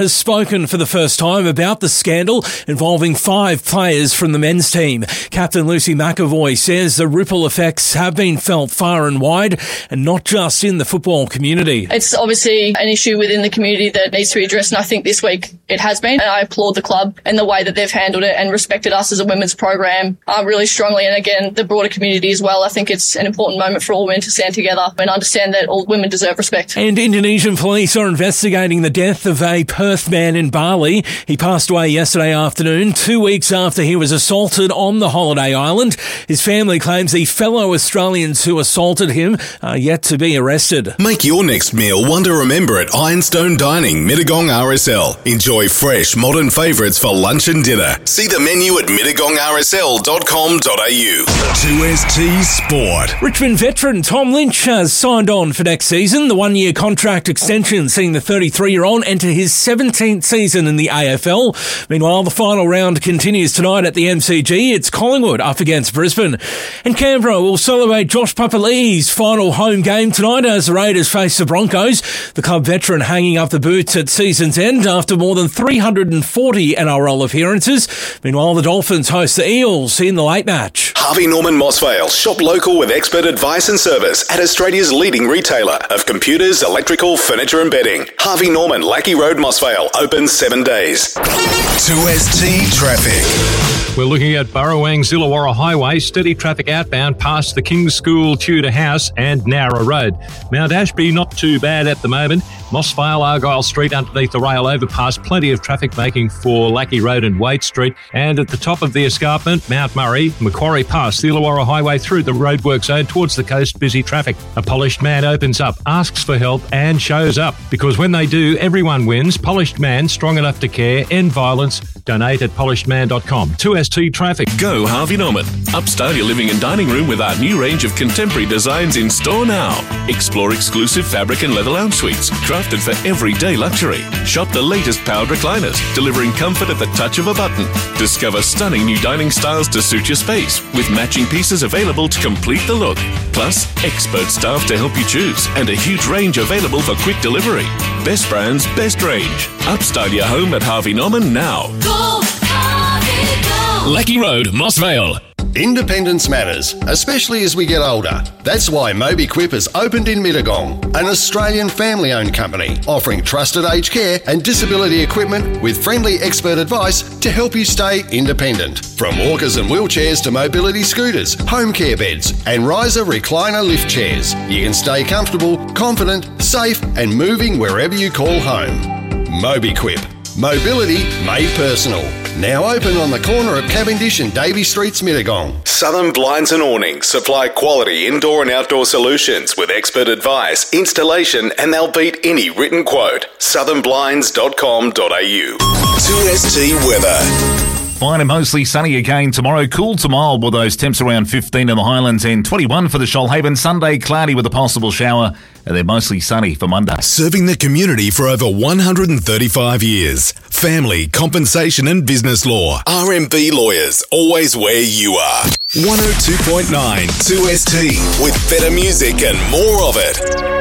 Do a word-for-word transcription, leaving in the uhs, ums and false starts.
has spoken for the first time about the scandal involving five players from the men's team. Captain Lucy McAvoy says the ripple effects have been felt far and wide, and not just in the football community. It's obviously an issue within the community that needs to be addressed, and I think this week it has been. And I applaud the club and the way that they've handled it and respected us as a women's program uh, really strongly, and again, the broader community as well. I think it's an important moment for all women to stand together and understand that all women deserve respect. And Indonesian police are investigating the death of a Perth man in Bali. He passed away yesterday afternoon, two weeks after he was assaulted on the holiday island. His family claims the fellow Australians who assaulted him are yet to be arrested. Make your next meal one to remember at Ironstone Dining, Mittagong R S L. Enjoy fresh, modern favourites for lunch and dinner. See the menu at mittagong r s l dot com dot a u. two S T Sport. Richmond veteran Tom Lynch has signed on for next season. The one-year contract extension seeing the thirty-three-year-old enter his seventeenth season in the A F L. Meanwhile, the final round continues tonight at the M C G. It's Collingwood up against Brisbane. And Canberra will celebrate Josh Papali'i's final home game tonight as the Raiders face the Broncos. The club veteran hanging up the boots at season's end after more than three hundred forty N R L appearances. Meanwhile, the Dolphins host the Eels in the late match. Harvey Norman Mossvale. Shop local with expert advice and service at Australia's leading retailer of computers, electrical, furniture and bedding. Harvey Norman, Lackey Road, Mossvale. Open seven days. two S T Traffic. We're looking at Burrowang Zillawarra Highway. Steady traffic outbound past the King's School, Tudor House and Nowra Road. Mount Ashby not too bad at the moment. Mossvale, Argyle Street underneath the rail overpass. Plenty of traffic making for Lackey Road and Waite Street. And at the top of the escarpment, Mount Murray, Macquarie Pass, the Illawarra Highway through the roadwork zone towards the coast, busy traffic. A polished man opens up, asks for help and shows up. Because when they do, everyone wins. Polished Man, strong enough to care, end violence. Donate at polished man dot com. two S T Traffic. Go Harvey Norman. Upstyle your living and dining room with our new range of contemporary designs in store now. Explore exclusive fabric and leather lounge suites, crafted for everyday luxury. Shop the latest powered recliners, delivering comfort at the touch of a button. Discover stunning new dining styles to suit your space, with matching pieces available to complete the look. Plus, expert staff to help you choose, and a huge range available for quick delivery. Best brands, best range. Upstyle your home at Harvey Norman now. Go, Harvey, go. Lackey Road, Mossvale. Independence matters, especially as we get older. That's why MobiQuip has opened in Mittagong, an Australian family-owned company offering trusted aged care and disability equipment with friendly expert advice to help you stay independent. From walkers and wheelchairs to mobility scooters, home care beds and riser recliner lift chairs, you can stay comfortable, confident, safe and moving wherever you call home. MobiQuip. Mobility made personal. Now open on the corner of Cavendish and Davey Streets, Mittagong. Southern Blinds and Awnings supply quality indoor and outdoor solutions with expert advice, installation, and they'll beat any written quote. southern blinds dot com dot a u. two S T Weather. Fine and mostly sunny again tomorrow. Cool to mild with those temps around fifteen in the Highlands and twenty-one for the Shoalhaven. Sunday cloudy with a possible shower, and they're mostly sunny for Monday. Serving the community for over one hundred thirty-five years. Family, compensation and business law. R M B Lawyers, always where you are. one oh two point nine two S T with better music and more of it.